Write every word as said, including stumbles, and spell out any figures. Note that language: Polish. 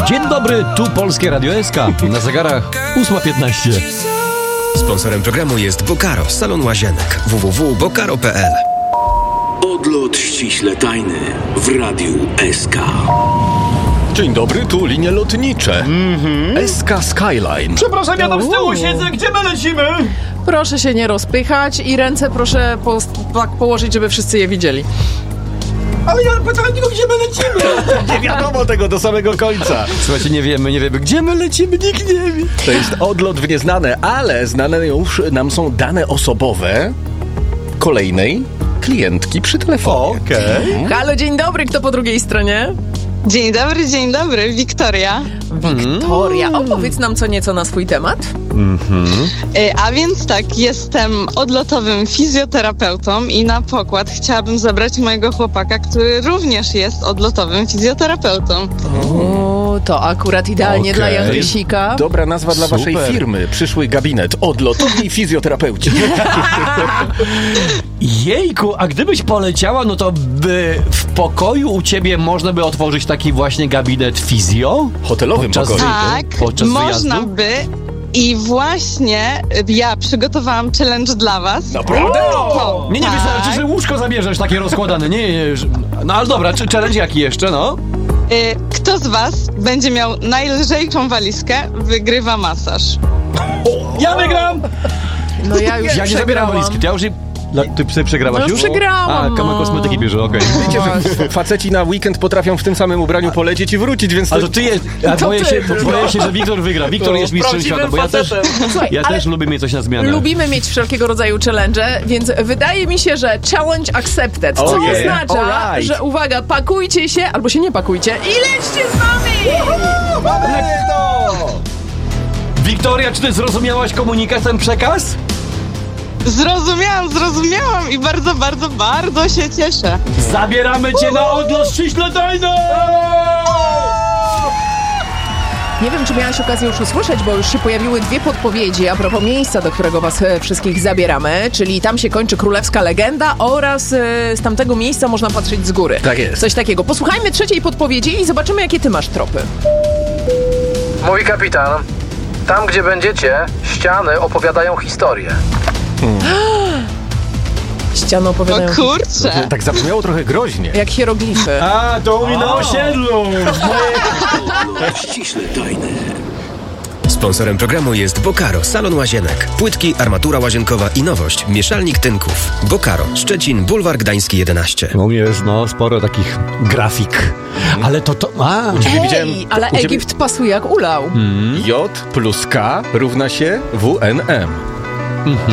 Dzień dobry, tu Polskie Radio S K. Na zegarach ósma piętnaście. Sponsorem programu jest Bokaro, salon łazienek. w w w kropka bokaro kropka p l. Odlot ściśle tajny w Radiu S K. Dzień dobry, tu linie lotnicze. Mm-hmm. S K Skyline. Przepraszam, ja tam z tyłu siedzę, gdzie my lecimy? Proszę się nie rozpychać i ręce proszę po, tak położyć, żeby wszyscy je widzieli. Ale ja pytałem tylko, gdzie my lecimy. Nie wiadomo tego do samego końca. Słuchajcie, nie wiemy, nie wiemy, gdzie my lecimy, nikt nie wie. To jest odlot w nieznane, ale znane już nam są dane osobowe kolejnej klientki przy telefonie. Okej. Okay. Halo, dzień dobry, kto po drugiej stronie? Dzień dobry, dzień dobry, Wiktoria. Wiktoria, opowiedz nam co nieco na swój temat. Y, A więc tak, jestem odlotowym fizjoterapeutą i na pokład chciałabym zabrać mojego chłopaka, który również jest odlotowym fizjoterapeutą. O, to akurat idealnie Okej. dla Jandrysika. Dobra nazwa dla Super. waszej firmy. Przyszły gabinet. Odlotowi fizjoterapeuci. Jejku, a gdybyś poleciała, no to by w pokoju u ciebie można by otworzyć taki właśnie gabinet fizjo? Hotelowym Podczas pokoju. Tak, Podczas można wyjazdu? by. I właśnie y, ja przygotowałam challenge dla was. Naprawdę? O, Nie, nie, tak. wystarczy, że łóżko zabierzesz takie rozkładane. Nie, nie, nie. że- No ale dobra, czy challenge jaki jeszcze, no? Y, Kto z was będzie miał najlżejszą walizkę, wygrywa masaż. Ja wygram! No ja już Ja nie zabieram przegrałam. walizki, to ja już... jej- Dla- Ty sobie przegrałaś No już już? przegrałam, A, kama no. kosmetyki bierze, okej. Wiecie, że faceci na weekend potrafią w tym samym ubraniu polecieć i wrócić, więc... A to ty jest... Ja To boję ty. się, boję się, że Wiktor wygra. Wiktor jest mistrzem świata, bo ja też... Słuchaj, Ja ale też lubię mieć coś na zmianę. lubimy mieć wszelkiego rodzaju challenge, więc wydaje mi się, że challenge accepted, co Okej. oznacza, Alright. że uwaga, pakujcie się, albo się nie pakujcie i lećcie z nami! Wiktoria, czy ty zrozumiałaś komunikat, ten przekaz? Zrozumiałam, zrozumiałam i bardzo, bardzo, bardzo się cieszę. Zabieramy cię na odlot ściśle tajny! Nie wiem, czy miałaś okazję już usłyszeć, bo już się pojawiły dwie podpowiedzi a propos miejsca, do którego was e, wszystkich zabieramy, czyli tam się kończy Królewska Legenda oraz e, z tamtego miejsca można patrzeć z góry. Tak jest. Coś takiego. Posłuchajmy trzeciej podpowiedzi i zobaczymy, jakie ty masz tropy. Mój kapitan, tam gdzie będziecie, ściany opowiadają historię. Ściany O opowiadają kurczę. Tak zabrzmiało trochę groźnie. jak hieroglify. A, to mi na osiedlu! Odlot ściśle tajny. Sponsorem programu jest Bokaro, salon łazienek. Płytki, armatura łazienkowa i nowość, mieszalnik tynków. Bokaro, Szczecin, Bulwar Gdański jedenaście. U mnie jest, no, sporo takich grafik. Ale to to... A, Ciebie widziałem- Ej, ale u ciebie- Egipt pasuje jak ulał. J plus K równa się W N M.